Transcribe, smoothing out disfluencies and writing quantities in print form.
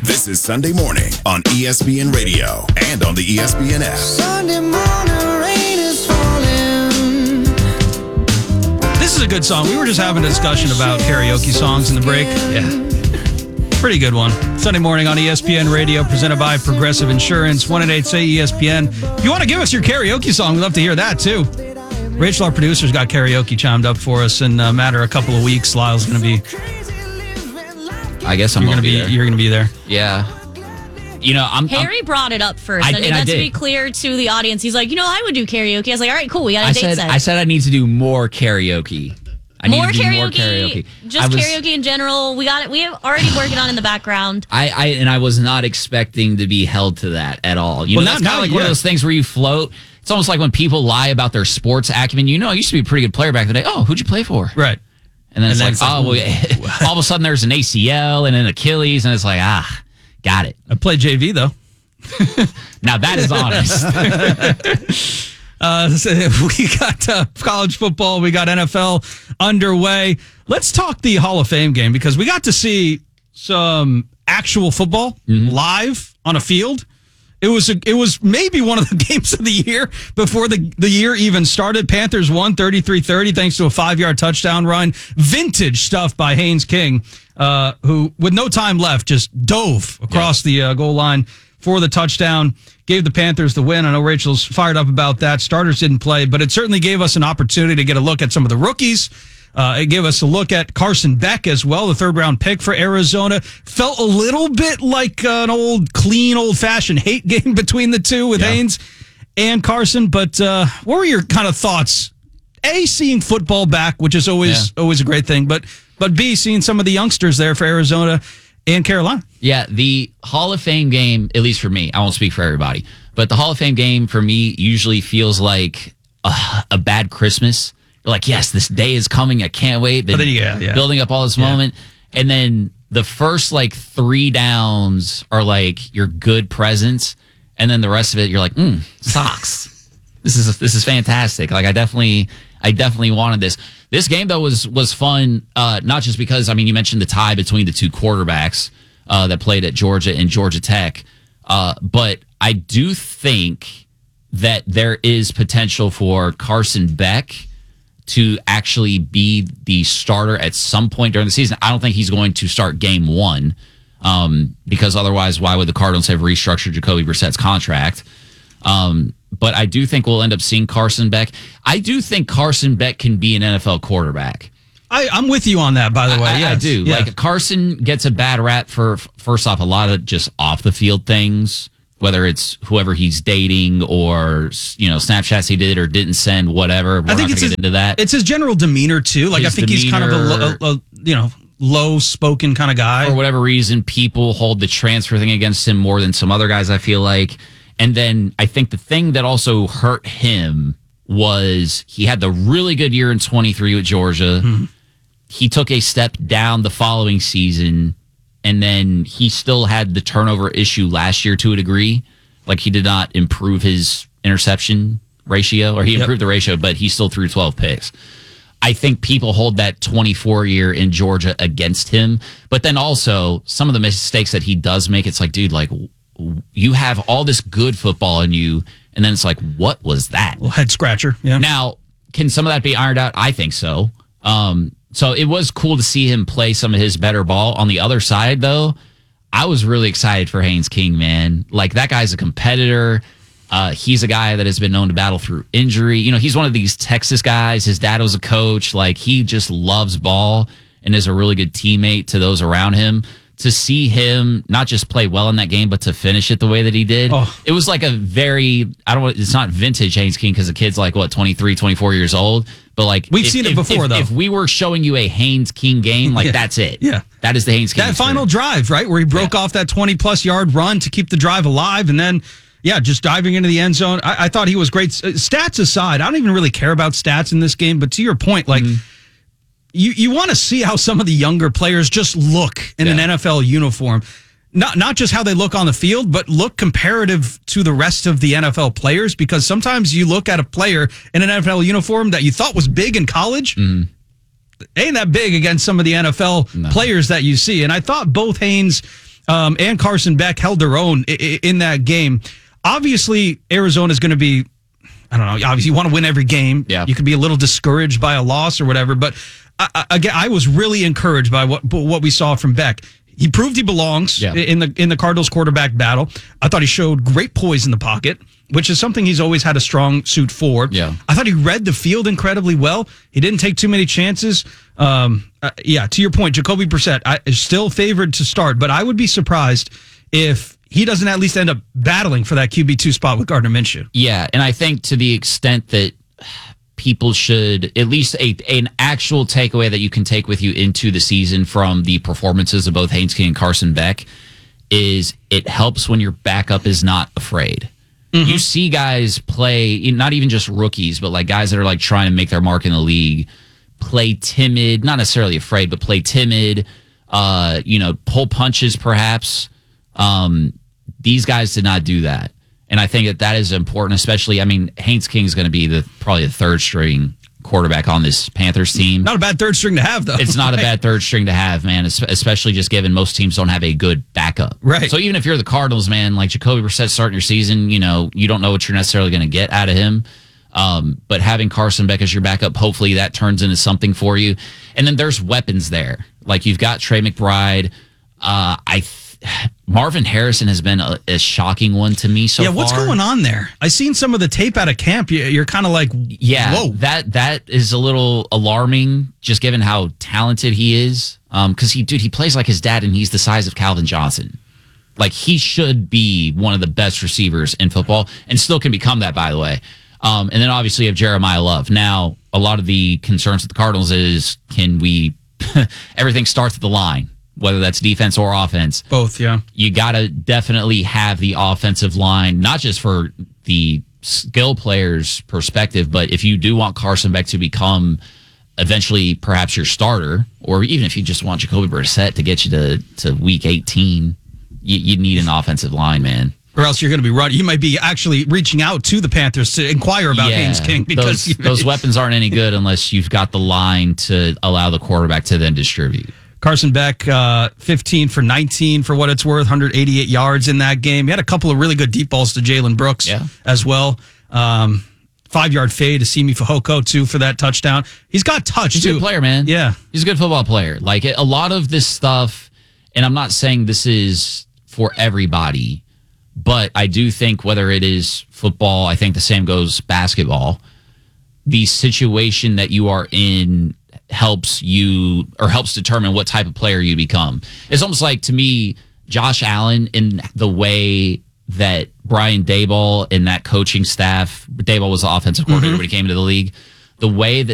This is Sunday Morning on ESPN Radio and on the ESPN app. Sunday morning rain is falling. This is a good song. We were just having a discussion about karaoke songs in the break. Yeah. Pretty good one. Sunday Morning on ESPN Radio, presented by Progressive Insurance. 1-888-SAY-ESPN. If you want to give us your karaoke song, we'd love to hear that, too. Rachel, our producer's got karaoke chimed up for us in a matter of a couple of weeks. Lyle's going to be... I guess I'm going to be there. You're going to be there. Yeah. You know, Harry brought it up first. I need that to be clear to the audience. He's like, I would do karaoke. I was like, all right, cool. We got a date set. I said I need to do more karaoke. More karaoke. Just karaoke in general. We got it. We are already working on it in the background. I was not expecting to be held to that at all. That's kind of like one of those things where you float. It's almost like when people lie about their sports acumen. I used to be a pretty good player back in the day. Oh, who'd you play for? Right. And then it's like, all of a sudden there's an ACL and an Achilles, and it's like, got it. I played JV, though. Now that is honest. We got college football. We got NFL underway. Let's talk the Hall of Fame game, because we got to see some actual football live on a field. It was maybe one of the games of the year before the year even started. Panthers won 33-30 thanks to a 5-yard touchdown run. Vintage stuff by Haynes King, who, with no time left, just dove across the goal line for the touchdown. Gave the Panthers the win. I know Rachel's fired up about that. Starters didn't play, but it certainly gave us an opportunity to get a look at some of the rookies. It gave us a look at Carson Beck as well, the third-round pick for Arizona. Felt a little bit like an old-fashioned hate game between the two with Haynes and Carson. But what were your kind of thoughts? A, seeing football back, which is always a great thing, but B, seeing some of the youngsters there for Arizona and Carolina. Yeah, the Hall of Fame game, at least for me, I won't speak for everybody, but the Hall of Fame game for me usually feels like a bad Christmas. You're like, yes, this day is coming. I can't wait. Been building up all this moment. And then the first 3 downs are like your good presents. And then the rest of it, you're like, socks. This is fantastic. Like I definitely wanted this. This game though was fun. Not just because, you mentioned the tie between the two quarterbacks that played at Georgia and Georgia Tech. But I do think that there is potential for Carson Beck to actually be the starter at some point during the season. I don't think he's going to start game 1 because otherwise, why would the Cardinals have restructured Jacoby Brissett's contract? But I do think we'll end up seeing Carson Beck. I do think Carson Beck can be an NFL quarterback. I'm with you on that, by the way. I do. Yeah. Like Carson gets a bad rap for, first off, a lot of just off the field things, whether it's whoever he's dating or, Snapchats he did or didn't send, whatever. We're not going to get into that. It's his general demeanor, too. Like, I think he's kind of a low-spoken kind of guy. For whatever reason, people hold the transfer thing against him more than some other guys, I feel like. And then I think the thing that also hurt him was he had the really good year in 23 with Georgia. Mm-hmm. He took a step down the following season, and then he still had the turnover issue last year to a degree. Like he did not improve his interception ratio, or he improved the ratio, but he still threw 12 picks. I think people hold that 24 year in Georgia against him. But then also some of the mistakes that he does make, it's like, dude, like you have all this good football in you. And then it's like, what was that? Well, head scratcher. Yeah. Now, can some of that be ironed out? I think so. So it was cool to see him play some of his better ball. On the other side, though, I was really excited for Haynes King, man. Like, that guy's a competitor. He's a guy that has been known to battle through injury. He's one of these Texas guys. His dad was a coach. Like, he just loves ball and is a really good teammate to those around him. To see him not just play well in that game, but to finish it the way that he did. It was like a very, it's not vintage Haynes King because the kid's like, 23, 24 years old. But like, we've seen it before, though. If we were showing you a Haynes King game, that's it. Yeah. That is the Haynes King. That final drive, right? Where he broke off that 20-plus yard run to keep the drive alive. And then, just diving into the end zone. I thought he was great. Stats aside, I don't even really care about stats in this game. But to your point, like, you want to see how some of the younger players just look in an NFL uniform. Not just how they look on the field, but look comparative to the rest of the NFL players, because sometimes you look at a player in an NFL uniform that you thought was big in college, ain't that big against some of the NFL players that you see. And I thought both Haynes and Carson Beck held their own in that game. Obviously, Arizona is going to be, I don't know, obviously you want to win every game. Yeah. You could be a little discouraged by a loss or whatever, but again, I was really encouraged by what we saw from Beck. He proved he belongs in the Cardinals quarterback battle. I thought he showed great poise in the pocket, which is something he's always had a strong suit for. Yeah. I thought he read the field incredibly well. He didn't take too many chances. To your point, Jacoby Brissett is still favored to start, but I would be surprised if he doesn't at least end up battling for that QB2 spot with Gardner Minshew. Yeah, and I think to the extent that people should, at least an actual takeaway that you can take with you into the season from the performances of both Haynes King and Carson Beck is it helps when your backup is not afraid. Mm-hmm. You see guys play, not even just rookies, but like guys that are like trying to make their mark in the league, play timid, not necessarily afraid, but play timid, pull punches perhaps. These guys did not do that. And I think that is important, especially, Haynes King is going to be probably the third string quarterback on this Panthers team. Not a bad third string to have, though. It's not a bad third string to have, man, especially just given most teams don't have a good backup. Right. So even if you're the Cardinals, man, like Jacoby Brissett starting your season, you don't know what you're necessarily going to get out of him. But having Carson Beck as your backup, hopefully that turns into something for you. And then there's weapons there. Like you've got Trey McBride. Marvin Harrison has been a shocking one to me so far. Yeah, what's going on there? I've seen some of the tape out of camp. You're kind of like, whoa. That is a little alarming, just given how talented he is. Because he plays like his dad, and he's the size of Calvin Johnson. Like, he should be one of the best receivers in football, and still can become that, by the way. And then obviously you have Jeremiah Love. Now, a lot of the concerns with the Cardinals is, can we everything starts at the line, whether that's defense or offense. Both, yeah. You got to definitely have the offensive line, not just for the skill players' perspective, but if you do want Carson Beck to become eventually perhaps your starter, or even if you just want Jacoby Brissett to get you to week 18, you need an offensive line, man. Or else you're going to be running. You might be actually reaching out to the Panthers to inquire about Haynes King, because those weapons aren't any good unless you've got the line to allow the quarterback to then distribute. Carson Beck, 15 for 19 for what it's worth, 188 yards in that game. He had a couple of really good deep balls to Jalen Brooks as well. 5-yard fade to Simi Fehoko, too, for that touchdown. He's got touch, He's too. a good player, man. Yeah. He's a good football player. Like, a lot of this stuff, and I'm not saying this is for everybody, but I do think whether it is football, I think the same goes basketball, the situation that you are in helps determine what type of player you become. It's almost like, to me, Josh Allen, in the way that Brian Daboll and that coaching staff, Daboll was the offensive coordinator when he came into the league, the way that